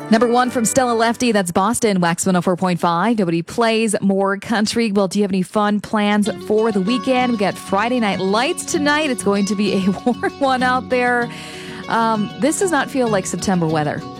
Number one from Stella Lefty, that's Boston, Wax 104.5. Nobody plays more country. Well, do you have any fun plans for the weekend? We got Friday Night Lights tonight. It's going to be a warm one out there. This does not feel like September weather.